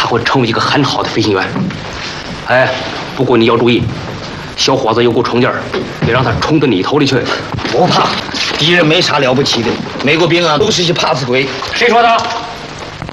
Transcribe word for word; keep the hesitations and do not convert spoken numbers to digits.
会成为一个很好的飞行员。哎，不过你要注意，小伙子有股冲劲儿，别让他冲到你头里去。 不怕，敌人没啥了不起的，美国兵啊都是些怕死鬼。 谁说的？